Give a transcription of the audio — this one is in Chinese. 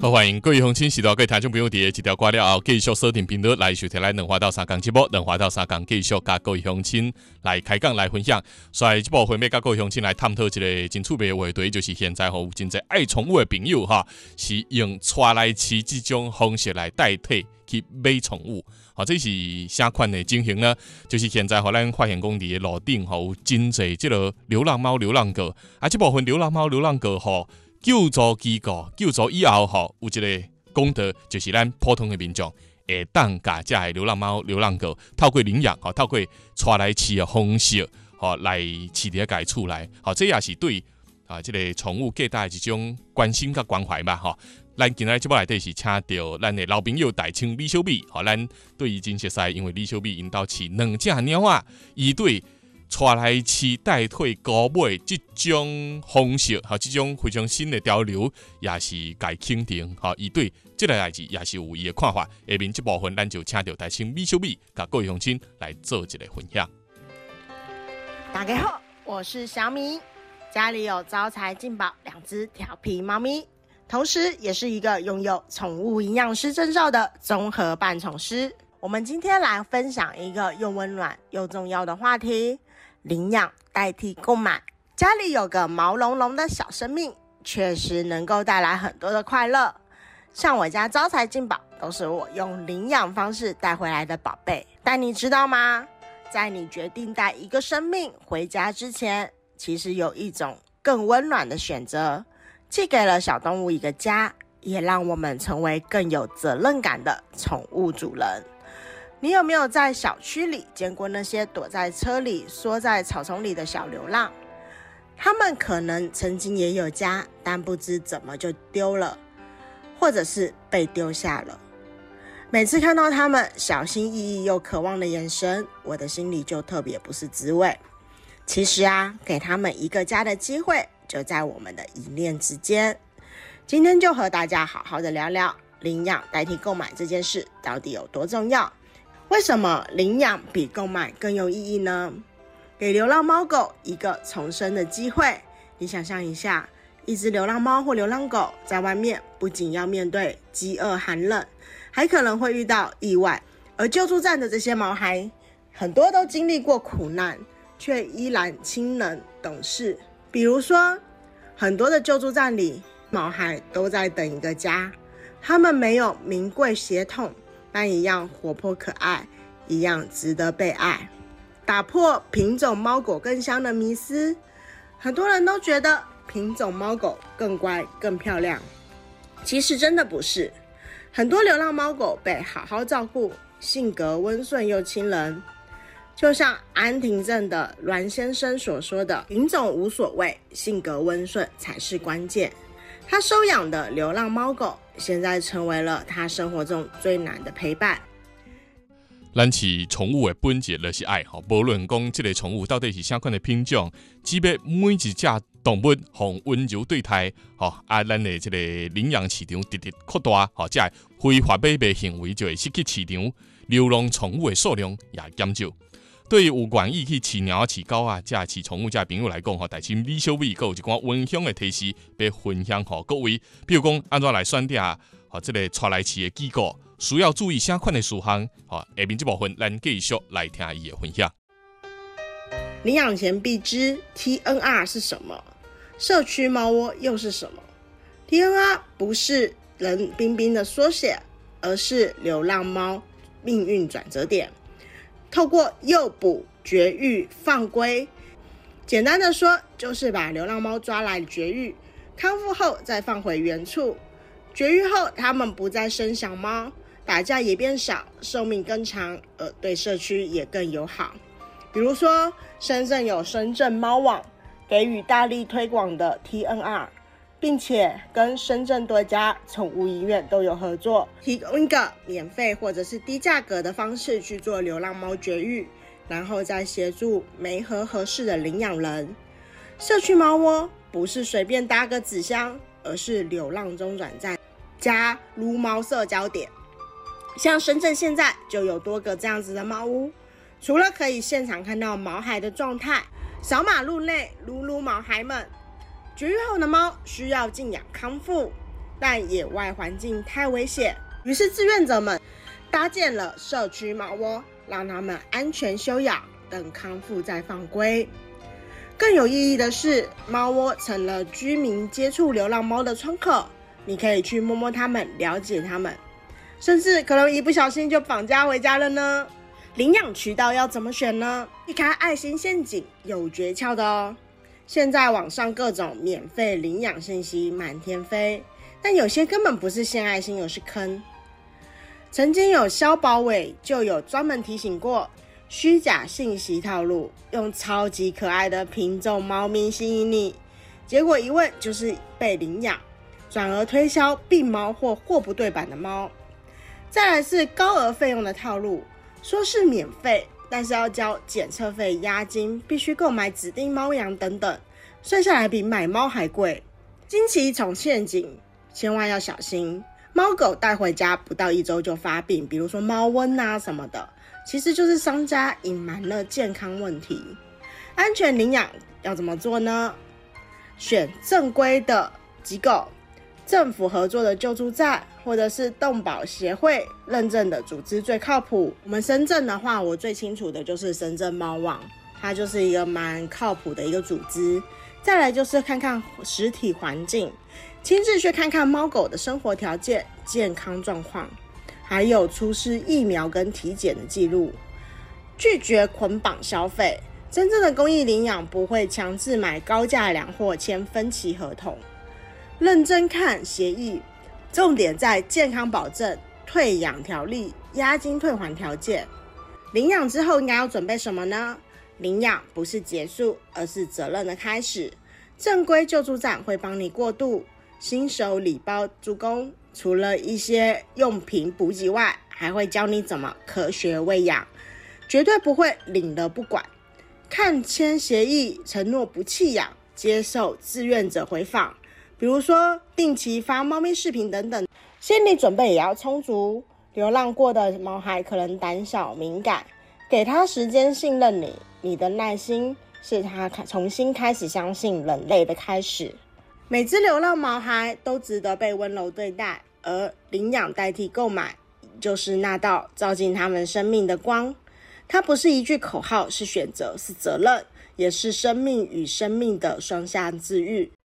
好，欢迎各位乡亲、时代各位听众朋友，伫一条歌了后，继续锁定频道来收听咱两花到三讲节目，两花到三讲继续甲各位乡亲来开讲来分享。所以这部分要甲各位乡亲来探讨一个真趣味的话题，就是现在有真侪爱宠物的朋友哈，是用带来饲这种方式来代替去买宠物。好，这是啥款的情形呢？就是现在咱发现讲伫的路顶有真侪这个流浪猫、流浪狗啊，这部分流浪猫、流浪狗救助机构救助以后，有一个功德，就是咱普通的民众会当把这的流浪猫、流浪狗透过领养，透过带来饲的方式，来饲伫家厝内。这也是对这个宠物价值的一种关心甲关怀嘛。咱今日节目内底是请到咱的老朋友大青李小美，咱对伊真熟悉，因为李小美因兜饲2只猫仔，伊对带来饲代替高买这种方式，这种非常新的潮流，也是该肯定。伊对这个代志也是有伊的看法。下面这部分，咱就请到大青李小美，甲各位乡亲来做一个分享。 大家好，我是小米，家里有招财进宝2只调皮猫咪，同时也是一个拥有宠物营养师证照的综合伴宠师。我们今天来分享一个又温暖又重要的话题：领养代替购买。家里有个毛茸茸的小生命，确实能够带来很多的快乐。像我家招财进宝，都是我用领养方式带回来的宝贝。但你知道吗？在你决定带一个生命回家之前，其实有一种更温暖的选择，既给了小动物一个家，也让我们成为更有责任感的宠物主人。你有没有在小区里见过那些躲在车里、缩在草丛里的小流浪？他们可能曾经也有家，但不知怎么就丢了，或者是被丢下了。每次看到他们小心翼翼又渴望的眼神，我的心里就特别不是滋味。其实给他们一个家的机会，就在我们的一念之间。今天就和大家好好的聊聊领养代替购买这件事到底有多重要。为什么领养比购买更有意义呢？给流浪猫狗一个重生的机会。你想象一下，一只流浪猫或流浪狗在外面不仅要面对饥饿寒冷，还可能会遇到意外。而救助站的这些毛孩，很多都经历过苦难，却依然亲人懂事。比如说，很多的救助站里，毛孩都在等一个家，他们没有名贵血统，但一样活泼可爱，一样值得被爱。打破品种猫狗更香的迷思，很多人都觉得品种猫狗更乖更漂亮，其实真的不是。很多流浪猫狗被好好照顾，性格温顺又亲人。就像安亭镇的阮先生所说的，品种无所谓，性格温顺才是关键。他收养的流浪猫狗现在成为了他生活中最难的陪伴。 咱饲宠物的本质就是爱，无论讲这个宠物到底是啥款的品种，只要每一只动物互温柔对待，咱的这个领养市场直直扩大，这非法买卖行为就会失去市场，流浪宠物的数量也减少。对于有愿意去饲猫、饲狗这饲宠物这朋友来讲，大青李小美还有一寡温馨的提示要分享给各位。比如讲，安怎来选定这个带来饲的机构，需要注意啥款的事项？下面这部分咱继续来听伊的分享。 领养前必知 TNR 是什么，社区猫窝又是什么？ TNR 不是冷冰冰的缩写，而是流浪猫命运转折点。透过诱捕、绝育、放归，简单的说，就是把流浪猫抓来绝育，康复后再放回原处。绝育后，它们不再生小猫，打架也变少，寿命更长，而对社区也更友好。比如说，深圳有深圳猫网，给予大力推广的 TNR， 并且跟深圳多家宠物医院都有合作，提供一个免费或者是低价格的方式去做流浪猫绝育，然后再协助媒合合适的领养人。社区猫窝不是随便搭个纸箱，而是流浪中转站加撸猫社交点。像深圳现在就有多个这样子的猫屋，除了可以现场看到毛孩的状态，小马路内撸撸毛孩们。绝育后的猫需要静养康复， 但野外环境太危险，于是志愿者们搭建了社区猫窝，让它们安全休养，等康复再放归。更有意义的是，猫窝成了居民接触流浪猫的窗口，你可以去摸摸它们，了解它们，甚至可能一不小心就绑架回家了呢。领养渠道要怎么选呢？避开爱心陷阱有诀窍的哦。现在网上各种免费领养信息满天飞，但有些根本不是献爱心，而是坑。曾经有消保委就有专门提醒过，虚假信息套路，用超级可爱的品种猫咪吸引你，结果一问就是被领养，转而推销病猫或货不对版的猫。再来是高额费用的套路，说是免费，但是要交检测费、押金，必须购买指定猫粮等等，算下来比买猫还贵。经期宠陷阱，千万要小心。猫狗带回家不到1周就发病，比如说猫瘟啊什么的，其实就是商家隐瞒了健康问题。安全领养要怎么做呢？选正规的机构，政府合作的救助站，或者是动保协会认证的组织最靠谱。我们深圳的话，我最清楚的就是深圳猫网，它就是一个蛮靠谱的一个组织。再来就是看看实体环境，亲自去看看猫狗的生活条件、健康状况，还有出示疫苗跟体检的记录。拒绝捆绑消费，真正的公益领养不会强制买高价粮或签分期合同。认真看协议，重点在健康保证、退养条例、押金退还条件。领养之后应该要准备什么呢？领养不是结束，而是责任的开始。正规救助站会帮你过渡，新手礼包助攻，除了一些用品补给外，还会教你怎么科学喂养，绝对不会领了不管。看签协议，承诺不弃养，接受志愿者回访，比如说定期发猫咪视频等等。心理准备也要充足，流浪过的毛孩可能胆小敏感，给他时间信任你，你的耐心是他重新开始相信人类的开始。每只流浪毛孩都值得被温柔对待，而领养代替购买，就是那道照进他们生命的光。它不是一句口号，是选择，是责任，也是生命与生命的双向治愈。